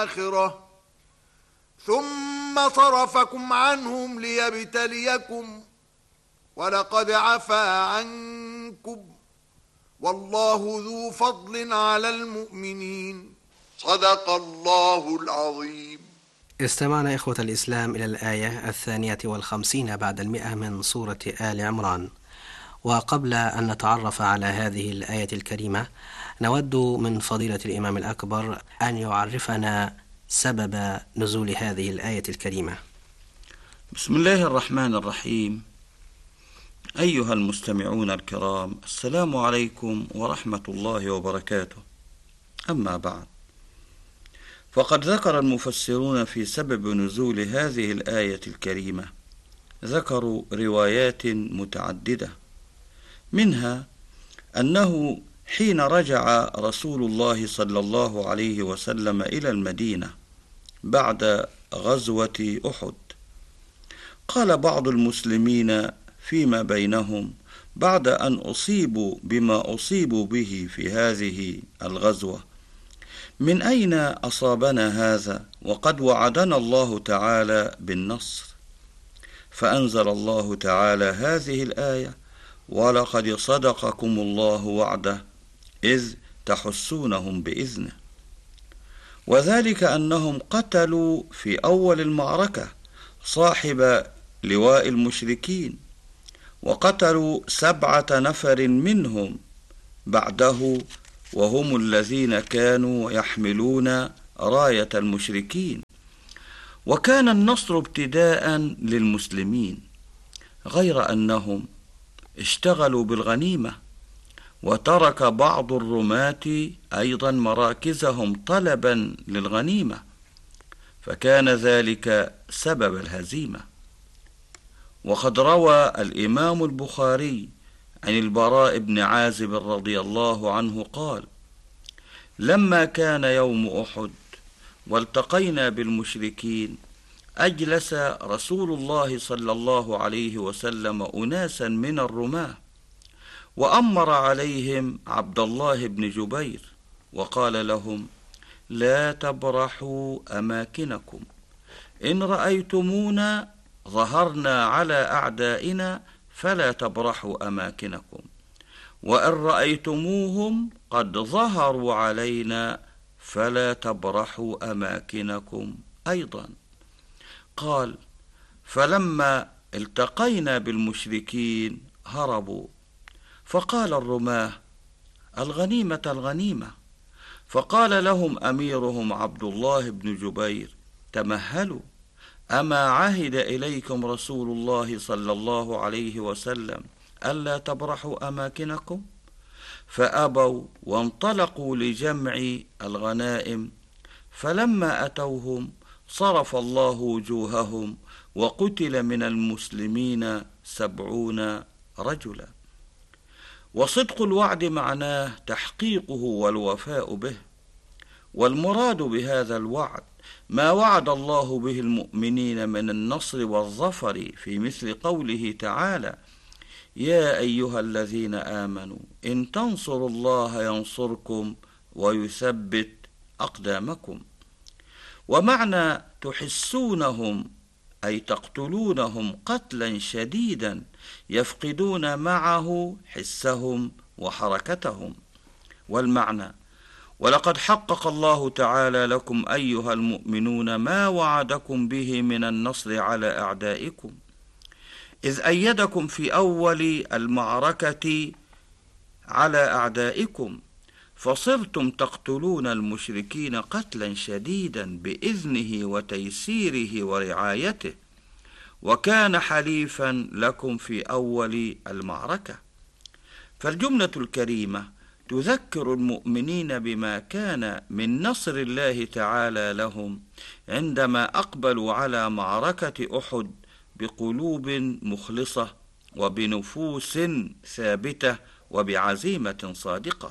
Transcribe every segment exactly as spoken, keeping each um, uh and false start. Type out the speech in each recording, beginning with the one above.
الآخرة ثم صرفكم عنهم ليبتليكم ولقد عفا عنكم والله ذو فضل على المؤمنين. صدق الله العظيم. استمعنا إخوة الإسلام إلى الآية الثانية والخمسين بعد المئة من سورة آل عمران. وقبل أن نتعرف على هذه الآية الكريمة نود من فضيلة الإمام الأكبر أن يعرفنا سبب نزول هذه الآية الكريمة. بسم الله الرحمن الرحيم. أيها المستمعون الكرام، السلام عليكم ورحمة الله وبركاته. أما بعد، فقد ذكر المفسرون في سبب نزول هذه الآية الكريمة ذكروا روايات متعددة، منها أنه حين رجع رسول الله صلى الله عليه وسلم إلى المدينة بعد غزوة أحد، قال بعض المسلمين فيما بينهم بعد أن أصيبوا بما أصيبوا به في هذه الغزوة: من أين أصابنا هذا وقد وعدنا الله تعالى بالنصر؟ فأنزل الله تعالى هذه الآية: ولقد صدقكم الله وعده إذ تحسونهم بإذنه. وذلك أنهم قتلوا في أول المعركة صاحب لواء المشركين، وقتلوا سبعة نفر منهم بعده، وهم الذين كانوا يحملون راية المشركين. وكان النصر ابتداء للمسلمين، غير أنهم اشتغلوا بالغنيمة، وترك بعض الرماة أيضا مراكزهم طلبا للغنيمة، فكان ذلك سبب الهزيمة. وقد روى الإمام البخاري عن البراء بن عازب رضي الله عنه قال: لما كان يوم أحد والتقينا بالمشركين أجلس رسول الله صلى الله عليه وسلم أناسا من الرماة، وأمر عليهم عبد الله بن جبير وقال لهم: لا تبرحوا أماكنكم، إن رأيتمونا ظهرنا على أعدائنا فلا تبرحوا أماكنكم، وإن رأيتموهم قد ظهروا علينا فلا تبرحوا أماكنكم أيضا. قال: فلما التقينا بالمشركين هربوا، فقال الرماة: الغنيمة الغنيمة. فقال لهم أميرهم عبد الله بن جبير: تمهلوا، أما عهد إليكم رسول الله صلى الله عليه وسلم ألا تبرحوا أماكنكم؟ فأبوا وانطلقوا لجمع الغنائم، فلما أتوهم صرف الله وجوههم، وقتل من المسلمين سبعون رجلا. وصدق الوعد معناه تحقيقه والوفاء به، والمراد بهذا الوعد ما وعد الله به المؤمنين من النصر والظفر، في مثل قوله تعالى: يا أيها الذين آمنوا إن تنصروا الله ينصركم ويثبت أقدامكم. ومعنى تحسونهم أي تقتلونهم قتلا شديدا يفقدون معه حسهم وحركتهم. والمعنى: ولقد حقق الله تعالى لكم أيها المؤمنون ما وعدكم به من النصر على أعدائكم، إذ أيدكم في أول المعركة على أعدائكم، فصرتم تقتلون المشركين قتلا شديدا بإذنه وتيسيره ورعايته، وكان حليفا لكم في أول المعركة. فالجملة الكريمة تذكر المؤمنين بما كان من نصر الله تعالى لهم عندما أقبلوا على معركة أحد بقلوب مخلصة وبنفوس ثابتة وبعزيمة صادقة.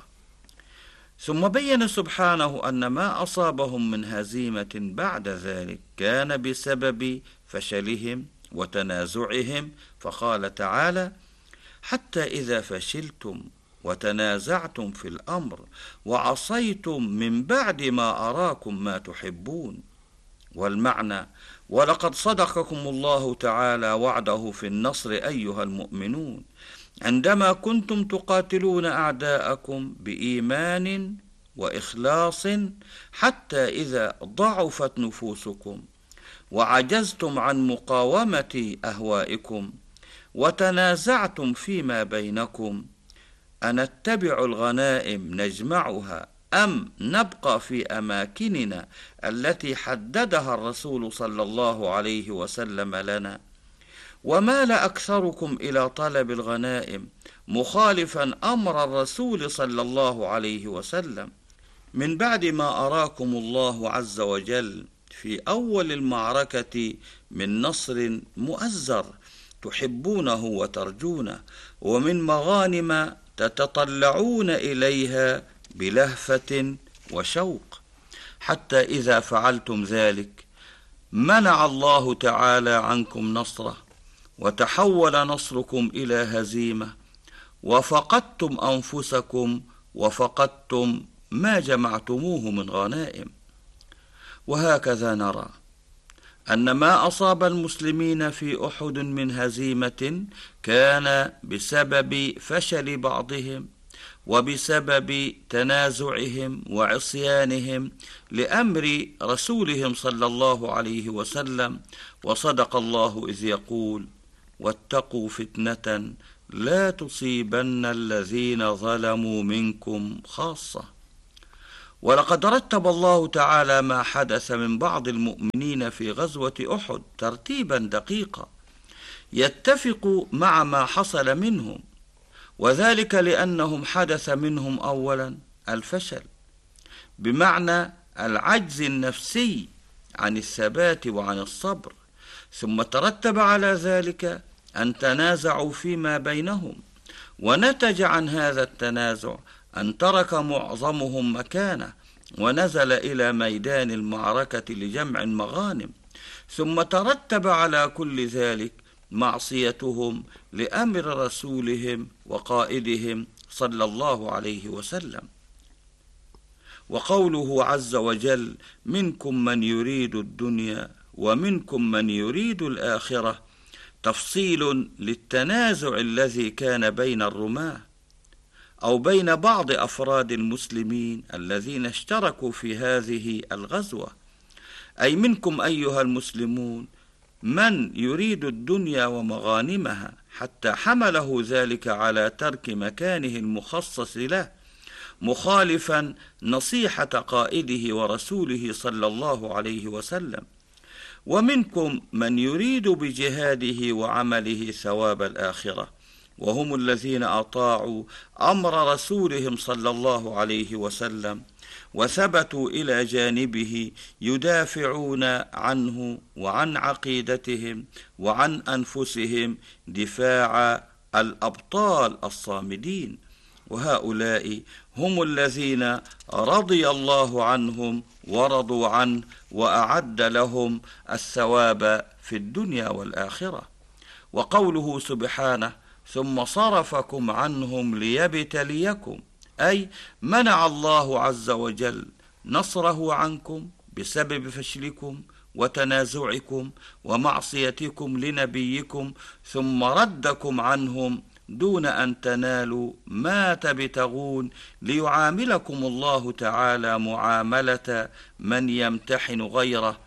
ثم بين سبحانه أن ما أصابهم من هزيمة بعد ذلك كان بسبب فشلهم وتنازعهم، فقال تعالى: حتى إذا فشلتم وتنازعتم في الأمر وعصيتم من بعد ما أراكم ما تحبون. والمعنى: ولقد صدقكم الله تعالى وعده في النصر أيها المؤمنون عندما كنتم تقاتلون أعداءكم بإيمان وإخلاص، حتى إذا ضعفت نفوسكم وعجزتم عن مقاومة أهوائكم وتنازعتم فيما بينكم أنتبع الغنائم نجمعها أم نبقى في أماكننا التي حددها الرسول صلى الله عليه وسلم لنا؟ ومال أكثركم إلى طلب الغنائم مخالفا أمر الرسول صلى الله عليه وسلم من بعد ما أراكم الله عز وجل في أول المعركة من نصر مؤزر تحبونه وترجونه، ومن مغانم تتطلعون إليها بلهفة وشوق، حتى إذا فعلتم ذلك منع الله تعالى عنكم نصره، وتحول نصركم إلى هزيمة، وفقدتم أنفسكم وفقدتم ما جمعتموه من غنائم. وهكذا نرى أن ما أصاب المسلمين في أحد من هزيمة كان بسبب فشل بعضهم وبسبب تنازعهم وعصيانهم لأمر رسولهم صلى الله عليه وسلم. وصدق الله إذ يقول: واتقوا فتنة لا تصيبن الذين ظلموا منكم خاصة. ولقد رتب الله تعالى ما حدث من بعض المؤمنين في غزوة أحد ترتيبا دقيقا يتفق مع ما حصل منهم، وذلك لأنهم حدث منهم أولا الفشل، بمعنى العجز النفسي عن الثبات وعن الصبر، ثم ترتب على ذلك أن تنازعوا فيما بينهم، ونتج عن هذا التنازع أن ترك معظمهم مكانه ونزل إلى ميدان المعركة لجمع المغانم، ثم ترتب على كل ذلك معصيتهم لأمر رسولهم وقائدهم صلى الله عليه وسلم. وقوله عز وجل: منكم من يريد الدنيا ومنكم من يريد الآخرة، تفصيل للتنازع الذي كان بين الرماة أو بين بعض أفراد المسلمين الذين اشتركوا في هذه الغزوة، أي منكم أيها المسلمون من يريد الدنيا ومغانمها، حتى حمله ذلك على ترك مكانه المخصص له، مخالفا نصيحة قائده ورسوله صلى الله عليه وسلم. ومنكم من يريد بجهاده وعمله ثواب الآخرة، وهم الذين أطاعوا أمر رسولهم صلى الله عليه وسلم وثبتوا إلى جانبه يدافعون عنه وعن عقيدتهم وعن أنفسهم دفاع الأبطال الصامدين. وهؤلاء هم الذين رضي الله عنهم ورضوا عنه وأعد لهم الثواب في الدنيا والآخرة. وقوله سبحانه: ثم صرفكم عنهم ليبتليكم، أي منع الله عز وجل نصره عنكم بسبب فشلكم وتنازعكم ومعصيتكم لنبيكم، ثم ردكم عنهم دون أن تنالوا ما تبتغون، ليعاملكم الله تعالى معاملة من يمتحن غيره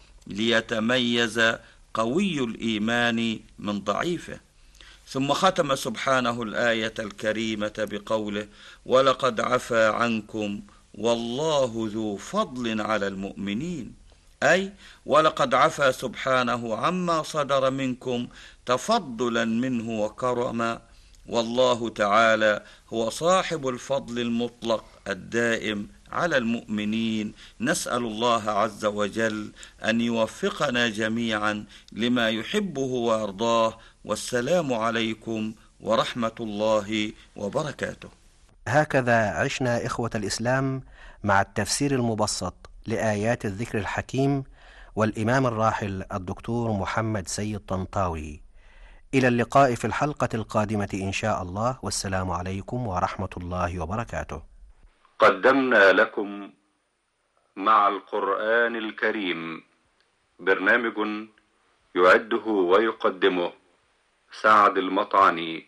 ليتميز قوي الإيمان من ضعيفه. ثم ختم سبحانه الآية الكريمة بقوله: ولقد عفا عنكم والله ذو فضل على المؤمنين، أي ولقد عفا سبحانه عما صدر منكم تفضلا منه وكرما، والله تعالى هو صاحب الفضل المطلق الدائم على المؤمنين. نسأل الله عز وجل أن يوفقنا جميعا لما يحبه ويرضاه، والسلام عليكم ورحمة الله وبركاته. هكذا عشنا إخوة الإسلام مع التفسير المبسط لآيات الذكر الحكيم والإمام الراحل الدكتور محمد سيد طنطاوي. إلى اللقاء في الحلقة القادمة إن شاء الله، والسلام عليكم ورحمة الله وبركاته. قدمنا لكم مع القرآن الكريم برنامج يعده ويقدمه سعد المطعني.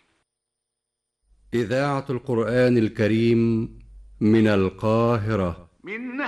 إذاعة القرآن الكريم من القاهرة. من